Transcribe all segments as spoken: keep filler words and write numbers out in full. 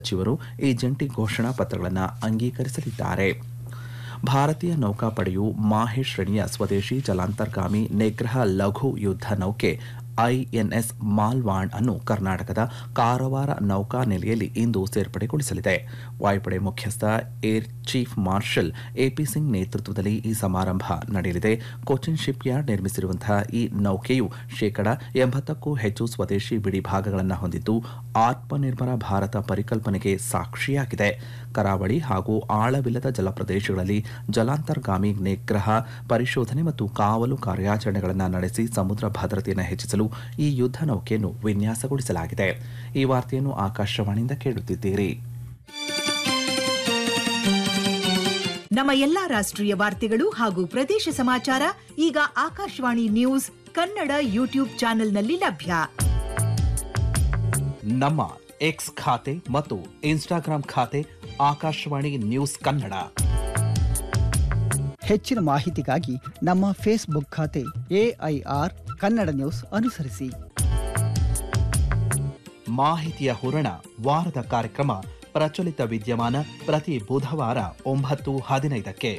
ಸಚಿವರು ಈ ಜಂಟಿ ಘೋಷಣಾ ಪತ್ರಗಳನ್ನು ಅಂಗೀಕರಿಸಲಿದ್ದಾರೆ. ಭಾರತೀಯ ನೌಕಾಪಡೆಯು ಮಾಹೆ ಶ್ರೇಣಿಯ ಸ್ವದೇಶಿ ಜಲಾಂತರ್ಗಾಮಿ ನಿಗ್ರಹ ಲಘು ಯುದ್ಧ ನೌಕೆ ಐಎನ್ಎಸ್ ಮಾಲ್ವಾಂಡ್ ಅನ್ನು ಕರ್ನಾಟಕದ ಕಾರವಾರ ನೌಕಾನೆಲೆಯಲ್ಲಿ ಇಂದು ಸೇರ್ಪಡೆಗೊಳಿಸಲಿದೆ. ವಾಯುಪಡೆ ಮುಖ್ಯಸ್ಥ air chief marshal AP Singh ನೇತೃತ್ವದಲ್ಲಿ ಈ ಸಮಾರಂಭ ನಡೆಯಲಿದೆ. ಕೊಚ್ಚಿನ್ ಶಿಪ್ ಯಾರ್ಡ್ ನಿರ್ಮಿಸಿರುವಂತಹ ಈ ನೌಕೆಯು ಶೇಕಡಾ ಎಂಬತ್ತಕ್ಕೂ ಹೆಚ್ಚು ಸ್ವದೇಶಿ ಬಿಡಿಭಾಗಗಳನ್ನು ಹೊಂದಿದ್ದು ಆತ್ಮನಿರ್ಭರ ಭಾರತ ಪರಿಕಲ್ಪನೆಗೆ ಸಾಕ್ಷಿಯಾಗಿದೆ. ಕರಾವಳಿ ಹಾಗೂ ಆಳವಿಲ್ಲದ ಜಲಪ್ರದೇಶಗಳಲ್ಲಿ ಜಲಾಂತರ್ಗಾಮಿ ನಿಗ್ರಹ, ಪರಿಶೋಧನೆ ಮತ್ತು ಕಾವಲು ಕಾರ್ಯಾಚರಣೆಗಳನ್ನು ನಡೆಸಿ ಸಮುದ್ರ ಭದ್ರತೆಯನ್ನು ಹೆಚ್ಚಿಸಲು ಈ ಯುದ್ಧ ನೌಕೆಯನ್ನು ವಿನ್ಯಾಸಗೊಳಿಸಲಾಗಿದೆ. ಈ ವಾರ್ತೆಯನ್ನು ಆಕಾಶವಾಣಿಯಿಂದ ಕೇಳುತ್ತಿದ್ದೀರಿ. ನಮ್ಮ ಎಲ್ಲಾ ರಾಷ್ಟ್ರೀಯ ವಾರ್ತೆಗಳು ಹಾಗೂ ಪ್ರದೇಶ ಸಮಾಚಾರ ಈಗ ಆಕಾಶವಾಣಿ ನ್ಯೂಸ್ ಕನ್ನಡ ಯೂಟ್ಯೂಬ್ ಚಾನೆಲ್ನಲ್ಲಿ ಲಭ್ಯ. ನಮ್ಮ ಎಕ್ಸ್ ಖಾತೆ ಮತ್ತು ಇನ್ಸ್ಟಾಗ್ರಾಂ ಖಾತೆ ಆಕಾಶವಾಣಿ ನ್ಯೂಸ್ ಕನ್ನಡ. ಹೆಚ್ಚಿನ ಮಾಹಿತಿಗಾಗಿ ನಮ್ಮ ಫೇಸ್ಬುಕ್ ಖಾತೆ ಎಐಆರ್ ಕನ್ನಡ ನ್ಯೂಸ್ ಅನುಸರಿಸಿ. ಮಾಹಿತಿಯ ಹೂರಣ ವಾರದ ಕಾರ್ಯಕ್ರಮ ಪ್ರಚಲಿತ ವಿದ್ಯಮಾನ ಪ್ರತಿ ಬುಧವಾರ ಒಂಬತ್ತು ಹದಿನೈದಕ್ಕೆ.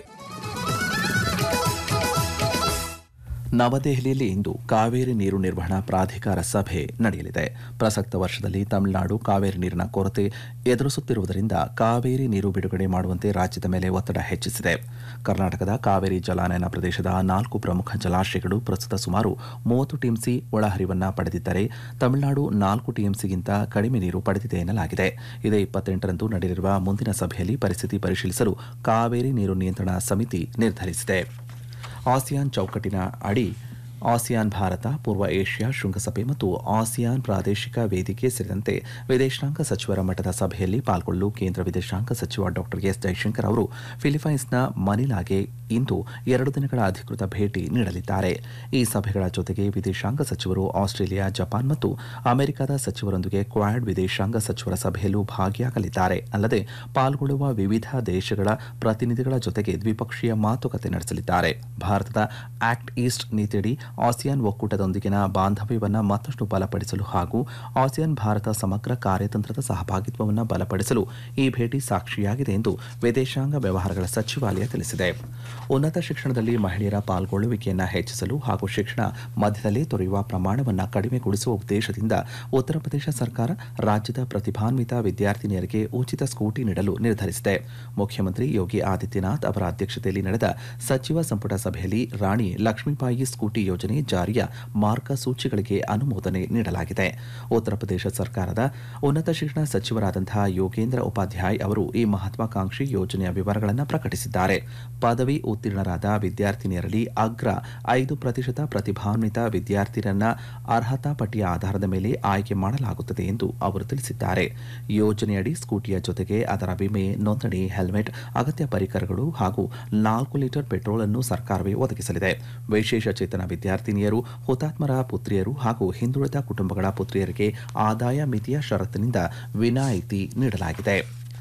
ನವದೆಹಲಿಯಲ್ಲಿ ಇಂದು ಕಾವೇರಿ ನೀರು ನಿರ್ವಹಣಾ ಪ್ರಾಧಿಕಾರ ಸಭೆ ನಡೆಯಲಿದೆ. ಪ್ರಸಕ್ತ ವರ್ಷದಲ್ಲಿ ತಮಿಳುನಾಡು ಕಾವೇರಿ ನೀರಿನ ಕೊರತೆ ಎದುರಿಸುತ್ತಿರುವುದರಿಂದ ಕಾವೇರಿ ನೀರು ಬಿಡುಗಡೆ ಮಾಡುವಂತೆ ರಾಜ್ಯದ ಮೇಲೆ ಒತ್ತಡ ಹೆಚ್ಚಿಸಿದೆ. ಕರ್ನಾಟಕದ ಕಾವೇರಿ ಜಲಾನಯನ ಪ್ರದೇಶದ ನಾಲ್ಕು ಪ್ರಮುಖ ಜಲಾಶಯಗಳು ಪ್ರಸ್ತುತ ಸುಮಾರು ಮೂವತ್ತು ಟಿಎಂಸಿ ಒಳಹರಿವನ್ನು ಪಡೆದಿದ್ದರೆ ತಮಿಳುನಾಡು ನಾಲ್ಕು ಟಿಎಂಸಿಗಿಂತ ಕಡಿಮೆ ನೀರು ಪಡೆದಿದೆ ಎನ್ನಲಾಗಿದೆ. ಇದೇ ಇಪ್ಪತ್ತೆಂಟರಂದು ನಡೆಯಲಿರುವ ಮುಂದಿನ ಸಭೆಯಲ್ಲಿ ಪರಿಸ್ಥಿತಿ ಪರಿಶೀಲಿಸಲು ಕಾವೇರಿ ನೀರು ನಿಯಂತ್ರಣ ಸಮಿತಿ ನಿರ್ಧರಿಸಿದೆ. ಆಸಿಯಾನ್ ಚೌಕಟ್ಟಿನ ಅಡಿ ಆಸಿಯಾನ್ ಭಾರತ ಪೂರ್ವ ಏಷ್ಯಾ ಶೃಂಗಸಭೆ ಮತ್ತು ಆಸಿಯಾನ್ ಪ್ರಾದೇಶಿಕ ವೇದಿಕೆ ಸೇರಿದಂತೆ ವಿದೇಶಾಂಗ ಸಚಿವರ ಮಟ್ಟದ ಸಭೆಯಲ್ಲಿ ಪಾಲ್ಗೊಳ್ಳಲು ಕೇಂದ್ರ ವಿದೇಶಾಂಗ ಸಚಿವ ಡಾಕ್ಟರ್ ಎಸ್ ಜೈಶಂಕರ್ ಅವರು ಫಿಲಿಪೈನ್ಸ್ನ ಮನಿಲಾಗೆ ಇಂದು ಎರಡು ದಿನಗಳ ಅಧಿಕೃತ ಭೇಟಿ ನೀಡಲಿದ್ದಾರೆ. ಈ ಸಭೆಗಳ ಜೊತೆಗೆ ವಿದೇಶಾಂಗ ಸಚಿವರು ಆಸ್ಟ್ರೇಲಿಯಾ, ಜಪಾನ್ ಮತ್ತು ಅಮೆರಿಕದ ಸಚಿವರೊಂದಿಗೆ ಕ್ವಾಡ್ ವಿದೇಶಾಂಗ ಸಚಿವರ ಸಭೆಯಲ್ಲೂ ಭಾಗಿಯಾಗಲಿದ್ದಾರೆ. ಅಲ್ಲದೆ ಪಾಲ್ಗೊಳ್ಳುವ ವಿವಿಧ ದೇಶಗಳ ಪ್ರತಿನಿಧಿಗಳ ಜೊತೆಗೆ ದ್ವಿಪಕ್ಷೀಯ ಮಾತುಕತೆ ನಡೆಸಲಿದ್ದಾರೆ. ಭಾರತದ ಆಕ್ಟ್ ಈಸ್ಟ್ ನೀತಿಯಡಿ ಆಸಿಯಾನ್ ಒಕ್ಕೂಟದೊಂದಿಗಿನ ಬಾಂಧವ್ಯವನ್ನು ಮತ್ತಷ್ಟು ಬಲಪಡಿಸಲು ಹಾಗೂ ಆಸಿಯಾನ್ ಭಾರತ ಸಮಗ್ರ ಕಾರ್ಯತಂತ್ರದ ಸಹಭಾಗಿತ್ವವನ್ನು ಬಲಪಡಿಸಲು ಈ ಭೇಟಿ ಸಾಕ್ಷಿಯಾಗಿದೆ ಎಂದು ವಿದೇಶಾಂಗ ವ್ಯವಹಾರಗಳ ಸಚಿವಾಲಯ ತಿಳಿಸಿದೆ. ಉನ್ನತ ಶಿಕ್ಷಣದಲ್ಲಿ ಮಹಿಳೆಯರ ಪಾಲ್ಗೊಳ್ಳುವಿಕೆಯನ್ನು ಹೆಚ್ಚಿಸಲು ಹಾಗೂ ಶಿಕ್ಷಣ ಮಧ್ಯದಲ್ಲೇ ತೊರೆಯುವ ಪ್ರಮಾಣವನ್ನು ಕಡಿಮೆಗೊಳಿಸುವ ಉದ್ದೇಶದಿಂದ ಉತ್ತರ ಪ್ರದೇಶ ಸರ್ಕಾರ ರಾಜ್ಯದ ಪ್ರತಿಭಾನ್ವಿತ ವಿದ್ಯಾರ್ಥಿನಿಯರಿಗೆ ಉಚಿತ ಸ್ಕೂಟಿ ನೀಡಲು ನಿರ್ಧರಿಸಿದೆ. ಮುಖ್ಯಮಂತ್ರಿ ಯೋಗಿ ಆದಿತ್ಯನಾಥ್ ಅವರ ಅಧ್ಯಕ್ಷತೆಯಲ್ಲಿ ನಡೆದ ಸಚಿವ ಸಂಪುಟ ಸಭೆಯಲ್ಲಿ ರಾಣಿ ಲಕ್ಷ್ಮೀಬಾಯಿ ಸ್ಕೂಟಿ ಯೋಜನೆ ಜಾರಿಯ ಮಾರ್ಗಸೂಚಿಗಳಿಗೆ ಅನುಮೋದನೆ ನೀಡಲಾಗಿದೆ. ಉತ್ತರ ಪ್ರದೇಶ ಸರ್ಕಾರದ ಉನ್ನತ ಶಿಕ್ಷಣ ಸಚಿವರಾದಂತಹ ಯೋಗೇಂದ್ರ ಉಪಾಧ್ಯಾಯ್ ಅವರು ಈ ಮಹತ್ವಾಕಾಂಕ್ಷಿ ಯೋಜನೆಯ ವಿವರಗಳನ್ನು ಪ್ರಕಟಿಸಿದ್ದಾರೆ. ಪದವಿ ಉತ್ತೀರ್ಣರಾದ ವಿದ್ಯಾರ್ಥಿನಿಯರಲ್ಲಿ ಅಗ್ರ ಐದು ಪ್ರತಿಶತ ಪ್ರತಿಭಾನ್ವಿತ ವಿದ್ಯಾರ್ಥಿಯರನ್ನ ಅರ್ಹತಾ ಪಟ್ಟಿಯ ಆಧಾರದ ಮೇಲೆ ಆಯ್ಕೆ ಮಾಡಲಾಗುತ್ತದೆ ಎಂದು ಅವರು ತಿಳಿಸಿದ್ದಾರೆ. ಯೋಜನೆಯಡಿ ಸ್ಕೂಟಿಯ ಜೊತೆಗೆ ಅದರ ವಿಮೆ, ನೋಂದಣಿ, ಹೆಲ್ಮೆಟ್, ಅಗತ್ಯ ಪರಿಕರಗಳು ಹಾಗೂ ನಾಲ್ಕು ಲೀಟರ್ ಪೆಟ್ರೋಲ್ ಅನ್ನು ಸರ್ಕಾರವೇ ಒದಗಿಸಲಿದೆ. ವಿಶೇಷ ಚೇತನ ವಿದ್ಯಾರ್ಥಿನಿಯರು, ಹುತಾತ್ಮರ ಪುತ್ರಿಯರು ಹಾಗೂ ಹಿಂದುಳಿದ ಕುಟುಂಬಗಳ ಪುತ್ರಿಯರಿಗೆ ಆದಾಯ ಮಿತಿಯ ಷರತ್ತಿನಿಂದ ವಿನಾಯಿತಿ ನೀಡಲಾಗಿದೆ.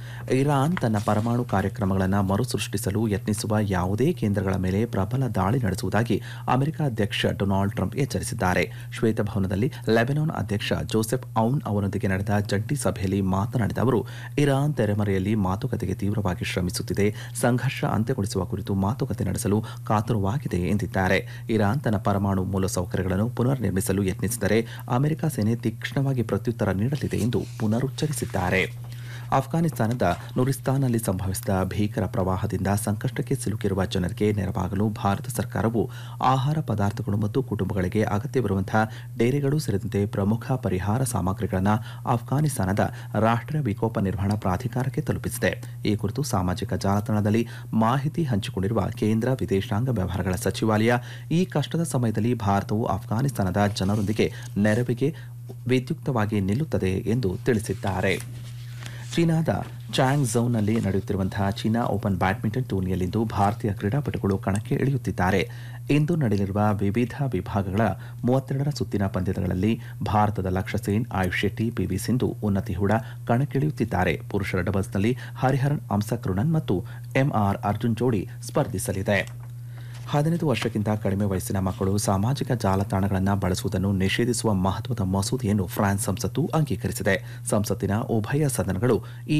ಇರಾನ್ ತನ್ನ ಪರಮಾಣು ಕಾರ್ಯಕ್ರಮಗಳನ್ನು ಮರುಸೃಷ್ಟಿಸಲು ಯತ್ನಿಸುವ ಯಾವುದೇ ಕೇಂದ್ರಗಳ ಮೇಲೆ ಪ್ರಬಲ ದಾಳಿ ನಡೆಸುವುದಾಗಿ ಅಮೆರಿಕ ಅಧ್ಯಕ್ಷ ಡೊನಾಲ್ಡ್ ಟ್ರಂಪ್ ಎಚ್ಚರಿಸಿದ್ದಾರೆ. ಶ್ವೇತಭವನದಲ್ಲಿ ಲೆಬನಾನ್ ಅಧ್ಯಕ್ಷ ಜೋಸೆಫ್ ಔನ್ ಅವರೊಂದಿಗೆ ನಡೆದ ಜಂಟಿ ಸಭೆಯಲ್ಲಿ ಮಾತನಾಡಿದ ಅವರು, ಇರಾನ್ ತೆರೆಮರೆಯಲ್ಲಿ ಮಾತುಕತೆಗೆ ತೀವ್ರವಾಗಿ ಶ್ರಮಿಸುತ್ತಿದೆ, ಸಂಘರ್ಷ ಅಂತ್ಯಗೊಳಿಸುವ ಕುರಿತು ಮಾತುಕತೆ ನಡೆಸಲು ಕಾತುರವಾಗಿದೆ ಎಂದಿದ್ದಾರೆ. ಇರಾನ್ ತನ್ನ ಪರಮಾಣು ಮೂಲಸೌಕರ್ಯಗಳನ್ನು ಪುನರ್ ನಿರ್ಮಿಸಲು ಯತ್ನಿಸಿದರೆ ಅಮೆರಿಕ ಸೇನೆ ತೀಕ್ಷ್ಣವಾಗಿ ಪ್ರತ್ಯುತ್ತರ ನೀಡಲಿದೆ ಎಂದು ಪುನರುಚ್ಚರಿಸಿದ್ದಾರೆ. ಅಫ್ಘಾನಿಸ್ತಾನದ ನುರಿಸ್ತಾನ್ನಲ್ಲಿ ಸಂಭವಿಸಿದ ಭೀಕರ ಪ್ರವಾಹದಿಂದ ಸಂಕಷ್ಟಕ್ಕೆ ಸಿಲುಕಿರುವ ಜನರಿಗೆ ನೆರವಾಗಲು ಭಾರತ ಸರ್ಕಾರವು ಆಹಾರ ಪದಾರ್ಥಗಳು ಮತ್ತು ಕುಟುಂಬಗಳಿಗೆ ಅಗತ್ಯವಿರುವಂತಹ ಡೇರೆಗಳು ಸೇರಿದಂತೆ ಪ್ರಮುಖ ಪರಿಹಾರ ಸಾಮಗ್ರಿಗಳನ್ನು ಅಫ್ಘಾನಿಸ್ತಾನದ ರಾಷ್ಟ್ರೀಯ ವಿಕೋಪ ನಿರ್ವಹಣಾ ಪ್ರಾಧಿಕಾರಕ್ಕೆ ತಲುಪಿಸಿದೆ. ಈ ಕುರಿತು ಸಾಮಾಜಿಕ ಜಾಲತಾಣದಲ್ಲಿ ಮಾಹಿತಿ ಹಂಚಿಕೊಂಡಿರುವ ಕೇಂದ್ರ ವಿದೇಶಾಂಗ ವ್ಯವಹಾರಗಳ ಸಚಿವಾಲಯ, ಈ ಕಷ್ಟದ ಸಮಯದಲ್ಲಿ ಭಾರತವು ಅಫ್ಘಾನಿಸ್ತಾನದ ಜನರೊಂದಿಗೆ ನೆರವಿಗೆ ವಿದ್ಯುಕ್ತವಾಗಿ ನಿಲ್ಲುತ್ತದೆ ಎಂದು ತಿಳಿಸಿದ್ದಾರೆ. ಚೀನಾದ ಚಾಂಗ್ ಝೌನಲ್ಲಿ ನಡೆಯುತ್ತಿರುವಂತಹ ಚೀನಾ ಓಪನ್ ಬ್ಯಾಡ್ಮಿಂಟನ್ ಟೂರ್ನಿಯಲ್ಲಿಂದು ಭಾರತೀಯ ಕ್ರೀಡಾಪಟುಗಳು ಕಣಕ್ಕೆ ಇಳಿಯುತ್ತಿದ್ದಾರೆ. ಇಂದು ನಡೆಯಲಿರುವ ವಿವಿಧ ವಿಭಾಗಗಳ ಮೂವತ್ತೆರಡರ ಸುತ್ತಿನ ಪಂದ್ಯಗಳಲ್ಲಿ ಭಾರತದ ಲಕ್ಷ್ಯ ಸೇನ್, ಆಯುಷ್ ಶೆಟ್ಟಿ, ಪಿವಿ ಸಿಂಧು, ಉನ್ನತಿ ಹೂಡಾ ಕಣಕ್ಕಿಳಿಯುತ್ತಿದ್ದಾರೆ. ಪುರುಷರ ಡಬಲ್ಸ್ನಲ್ಲಿ ಹರಿಹರನ್ ಅಂಸಕರುಣನ್ ಮತ್ತು ಎಂಆರ್ ಅರ್ಜುನ್ ಜೋಡಿ ಸ್ಪರ್ಧಿಸಲಿದೆ. ಹದಿನೈದು ವರ್ಷಕ್ಕಿಂತ ಕಡಿಮೆ ವಯಸ್ಸಿನ ಮಕ್ಕಳು ಸಾಮಾಜಿಕ ಜಾಲತಾಣಗಳನ್ನು ಬಳಸುವುದನ್ನು ನಿಷೇಧಿಸುವ ಮಹತ್ವದ ಮಸೂದೆಯನ್ನು ಫ್ರಾನ್ಸ್ ಸಂಸತ್ತು ಅಂಗೀಕರಿಸಿದೆ. ಸಂಸತ್ತಿನ ಉಭಯ ಸದನಗಳು ಈ